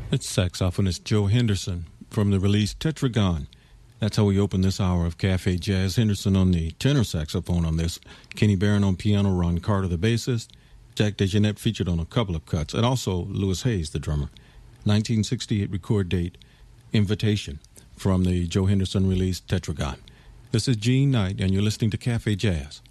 It's saxophonist Joe Henderson from the release Tetragon. That's how we open this hour of Cafe Jazz. Henderson on the tenor saxophone on this, Kenny Barron on piano, Ron Carter the bassist, Jack DeJohnette featured on a couple of cuts, and also Louis Hayes the drummer. 1968 record date, Invitation, from the Joe Henderson release Tetragon. This is Gene Knight, and you're listening to Cafe Jazz.